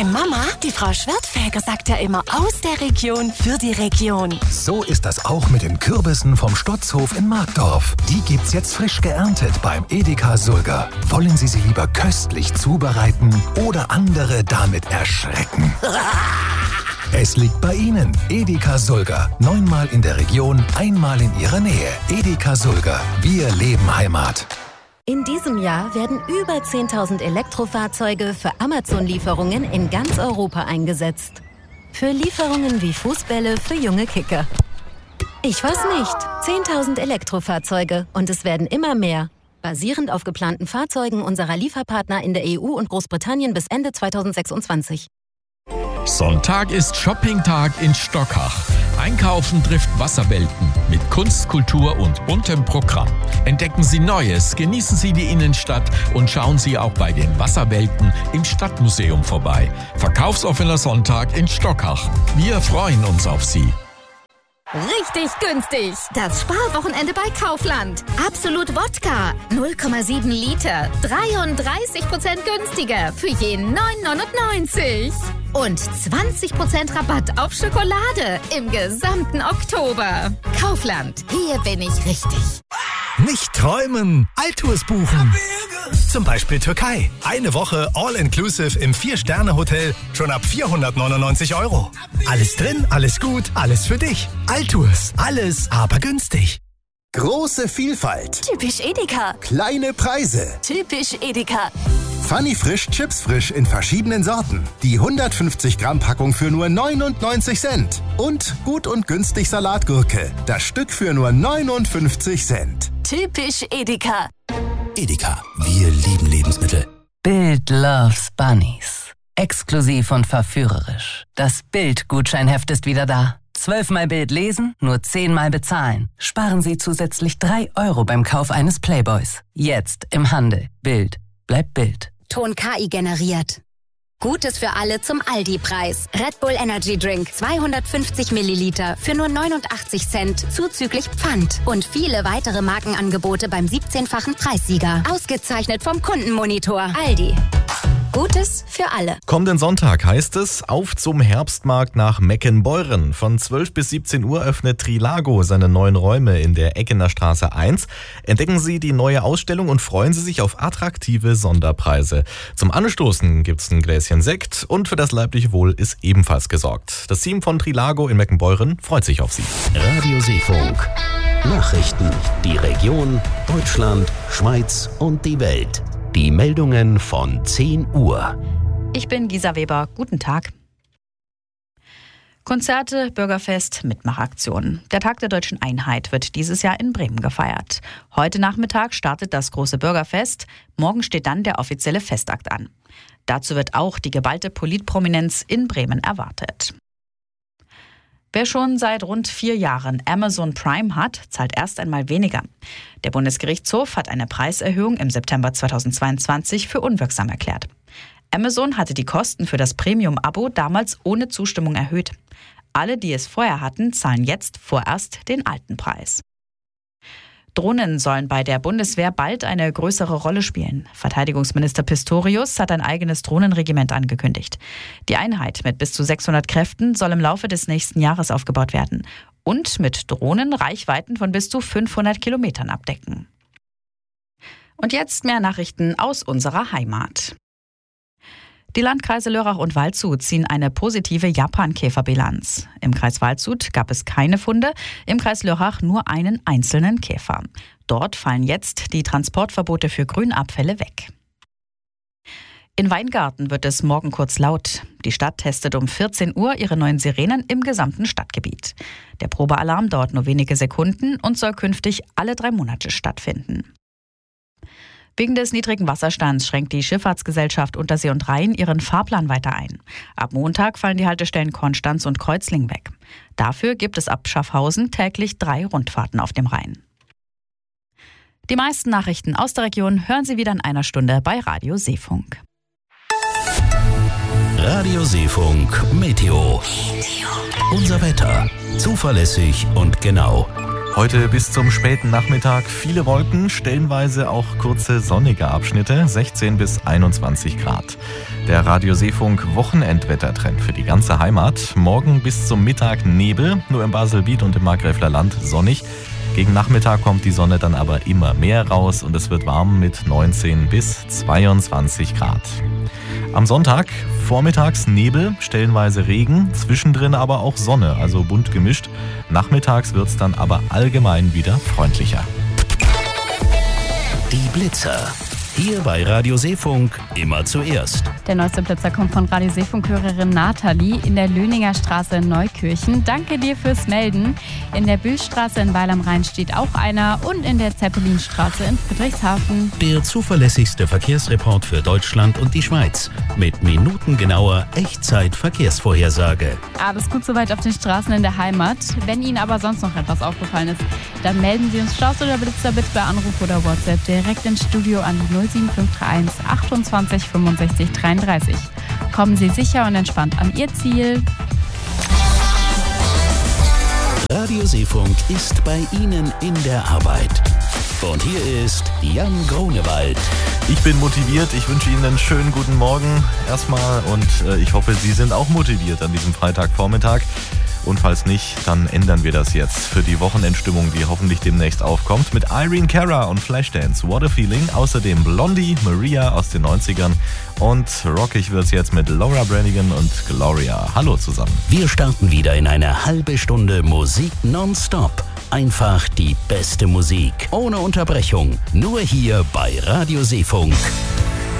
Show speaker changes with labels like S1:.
S1: Hey Mama, die Frau Schwertfeger sagt ja immer aus der Region für die Region.
S2: So ist das auch mit den Kürbissen vom Stotzhof in Markdorf. Die gibt's jetzt frisch geerntet beim Edeka Sulger. Wollen Sie sie lieber köstlich zubereiten oder andere damit erschrecken? Es liegt bei Ihnen. Edeka Sulger. 9-mal in der Region, einmal in Ihrer Nähe. Edeka Sulger. Wir leben Heimat.
S3: In diesem Jahr werden über 10.000 Elektrofahrzeuge für Amazon-Lieferungen in ganz Europa eingesetzt. Für Lieferungen wie Fußbälle für junge Kicker. Ich weiß nicht. 10.000 Elektrofahrzeuge und es werden immer mehr. Basierend auf geplanten Fahrzeugen unserer Lieferpartner in der EU und Großbritannien bis Ende 2026.
S4: Sonntag ist Shoppingtag in Stockach. Einkaufen trifft Wasserwelten mit Kunst, Kultur und buntem Programm. Entdecken Sie Neues, genießen Sie die Innenstadt und schauen Sie auch bei den Wasserwelten im Stadtmuseum vorbei. Verkaufsoffener Sonntag in Stockach. Wir freuen uns auf Sie.
S5: Richtig günstig. Das Sparwochenende bei Kaufland. Absolut Wodka. 0,7 Liter. 33% günstiger für je 9,99. Und 20% Rabatt auf Schokolade im gesamten Oktober. Kaufland. Hier bin ich richtig.
S6: Nicht träumen, Alltours buchen. Zum Beispiel Türkei. Eine Woche All-Inclusive im 4-Sterne-Hotel schon ab 499 €. Alles drin, alles gut, alles für dich. Alltours. Alles, aber günstig.
S7: Große Vielfalt.
S1: Typisch Edeka.
S7: Kleine Preise.
S1: Typisch Edeka.
S7: Funny Frisch Chips Frisch in verschiedenen Sorten. Die 150 Gramm Packung für nur 99 Cent. Und gut und günstig Salatgurke. Das Stück für nur 59 Cent.
S1: Typisch Edeka.
S8: Edeka, wir lieben Lebensmittel.
S9: Bild loves Bunnies. Exklusiv und verführerisch. Das Bild-Gutscheinheft ist wieder da. 12-mal Bild lesen, nur 10-mal bezahlen. Sparen Sie zusätzlich 3 € beim Kauf eines Playboys. Jetzt im Handel. Bild. Bleibt Bild.
S5: Ton KI generiert. Gutes für alle zum Aldi-Preis. Red Bull Energy Drink 250 Milliliter für nur 89 Cent zuzüglich Pfand. Und viele weitere Markenangebote beim 17-fachen Preissieger. Ausgezeichnet vom Kundenmonitor. Aldi. Gutes für alle.
S10: Kommenden Sonntag heißt es, auf zum Herbstmarkt nach Meckenbeuren. Von 12 bis 17 Uhr öffnet Trilago seine neuen Räume in der Eckener Straße 1. Entdecken Sie die neue Ausstellung und freuen Sie sich auf attraktive Sonderpreise. Zum Anstoßen gibt's ein Gläschen Sekt und für das leibliche Wohl ist ebenfalls gesorgt. Das Team von Trilago in Meckenbeuren freut sich auf Sie.
S8: Radio Seefunk. Nachrichten. Die Region, Deutschland, Schweiz und die Welt. Die Meldungen von 10 Uhr.
S11: Ich bin Gisa Weber. Guten Tag. Konzerte, Bürgerfest, Mitmachaktionen. Der Tag der Deutschen Einheit wird dieses Jahr in Bremen gefeiert. Heute Nachmittag startet das große Bürgerfest. Morgen steht dann der offizielle Festakt an. Dazu wird auch die geballte Politprominenz in Bremen erwartet. Wer schon seit rund 4 Jahren Amazon Prime hat, zahlt erst einmal weniger. Der Bundesgerichtshof hat eine Preiserhöhung im September 2022 für unwirksam erklärt. Amazon hatte die Kosten für das Premium-Abo damals ohne Zustimmung erhöht. Alle, die es vorher hatten, zahlen jetzt vorerst den alten Preis. Drohnen sollen bei der Bundeswehr bald eine größere Rolle spielen. Verteidigungsminister Pistorius hat ein eigenes Drohnenregiment angekündigt. Die Einheit mit bis zu 600 Kräften soll im Laufe des nächsten Jahres aufgebaut werden und mit Drohnen Reichweiten von bis zu 500 Kilometern abdecken. Und jetzt mehr Nachrichten aus unserer Heimat. Die Landkreise Lörrach und Waldshut ziehen eine positive Japankäferbilanz. Im Kreis Waldshut gab es keine Funde, im Kreis Lörrach nur einen einzelnen Käfer. Dort fallen jetzt die Transportverbote für Grünabfälle weg. In Weingarten wird es morgen kurz laut. Die Stadt testet um 14 Uhr ihre neuen Sirenen im gesamten Stadtgebiet. Der Probealarm dauert nur wenige Sekunden und soll künftig alle 3 Monate stattfinden. Wegen des niedrigen Wasserstands schränkt die Schifffahrtsgesellschaft Untersee und Rhein ihren Fahrplan weiter ein. Ab Montag fallen die Haltestellen Konstanz und Kreuzlingen weg. Dafür gibt es ab Schaffhausen täglich 3 Rundfahrten auf dem Rhein. Die meisten Nachrichten aus der Region hören Sie wieder in einer Stunde bei Radio Seefunk.
S8: Radio Seefunk Meteo. Unser Wetter. Zuverlässig und genau.
S10: Heute bis zum späten Nachmittag viele Wolken, stellenweise auch kurze sonnige Abschnitte, 16 bis 21 Grad. Der Radio Seefunk Wochenendwettertrend für die ganze Heimat. Morgen bis zum Mittag Nebel, nur im Baselbiet und im Markgräfler Land sonnig. Gegen Nachmittag kommt die Sonne dann aber immer mehr raus und es wird warm mit 19 bis 22 Grad. Am Sonntag vormittags Nebel, stellenweise Regen, zwischendrin aber auch Sonne, also bunt gemischt. Nachmittags wird es dann aber allgemein wieder freundlicher.
S8: Die Blitzer. Hier bei Radio Seefunk immer zuerst.
S12: Der neueste Blitzer kommt von Radio Seefunk-Hörerin Nathalie in der Löninger Straße in Neukirchen. Danke dir fürs Melden. In der Bülstraße in Weil am Rhein steht auch einer und in der Zeppelinstraße in Friedrichshafen.
S8: Der zuverlässigste Verkehrsreport für Deutschland und die Schweiz. Mit minutengenauer Echtzeit-Verkehrsvorhersage.
S12: Alles gut soweit auf den Straßen in der Heimat. Wenn Ihnen aber sonst noch etwas aufgefallen ist, dann melden Sie uns Staus oder Blitzer bitte per Anruf oder WhatsApp direkt ins Studio an 07531 28 65 33. Kommen Sie sicher und entspannt an Ihr Ziel.
S8: Radio Seefunk ist bei Ihnen in der Arbeit. Und hier ist Jan Grunewald.
S10: Ich bin motiviert, ich wünsche Ihnen einen schönen guten Morgen erstmal und ich hoffe, Sie sind auch motiviert an diesem Freitagvormittag. Und falls nicht, dann ändern wir das jetzt für die Wochenendstimmung, die hoffentlich demnächst aufkommt, mit Irene Cara und Flashdance, What a Feeling. Außerdem Blondie, Maria aus den 90ern und rockig wird's jetzt mit Laura Branigan und Gloria. Hallo zusammen.
S8: Wir starten wieder in eine halbe Stunde Musik nonstop. Einfach die beste Musik, ohne Unterbrechung, nur hier bei Radio Seefunk.